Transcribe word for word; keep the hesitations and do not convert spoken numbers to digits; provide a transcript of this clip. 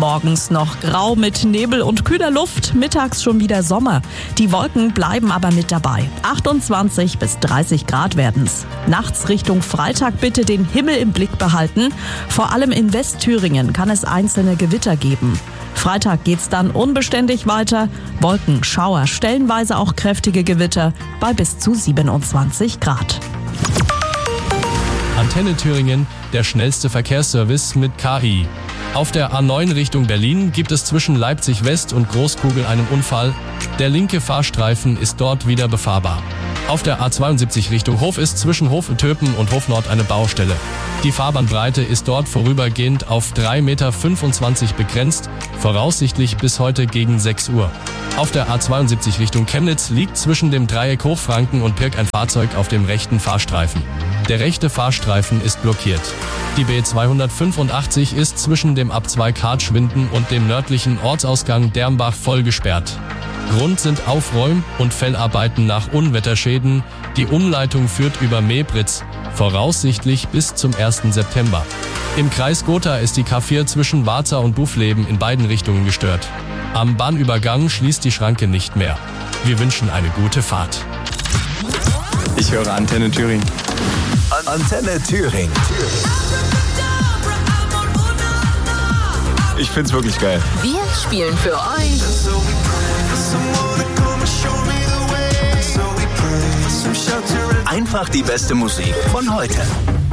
Morgens noch grau mit Nebel und kühler Luft, mittags schon wieder Sommer. Die Wolken bleiben aber mit dabei. achtundzwanzig bis dreißig Grad werden's. Nachts Richtung Freitag bitte den Himmel im Blick behalten. Vor allem in Westthüringen kann es einzelne Gewitter geben. Freitag geht's dann unbeständig weiter. Wolken, Schauer, stellenweise auch kräftige Gewitter bei bis zu siebenundzwanzig Grad. Antenne Thüringen, der schnellste Verkehrsservice mit K I. Auf der A neun Richtung Berlin gibt es zwischen Leipzig West und Großkugel einen Unfall. Der linke Fahrstreifen ist dort wieder befahrbar. Auf der A zweiundsiebzig Richtung Hof ist zwischen Hof-Töpen und Hof-Nord eine Baustelle. Die Fahrbahnbreite ist dort vorübergehend auf drei Komma fünfundzwanzig Meter begrenzt, voraussichtlich bis heute gegen sechs Uhr. Auf der A zweiundsiebzig Richtung Chemnitz liegt zwischen dem Dreieck Hochfranken und Pirk ein Fahrzeug auf dem rechten Fahrstreifen. Der rechte Fahrstreifen ist blockiert. Die B zweihundertfünfundachtzig ist zwischen dem Abzweig Hartschwinden und dem nördlichen Ortsausgang Dermbach voll gesperrt. Grund sind Aufräum- und Fellarbeiten nach Unwetterschäden. Die Umleitung führt über Mebritz, voraussichtlich bis zum ersten September. Im Kreis Gotha ist die K vier zwischen Warza und Buffleben in beiden Richtungen gestört. Am Bahnübergang schließt die Schranke nicht mehr. Wir wünschen eine gute Fahrt. Ich höre Antenne Thüringen. Antenne Thüringen. Ich find's wirklich geil. Wir spielen für euch Einfach die beste Musik von heute.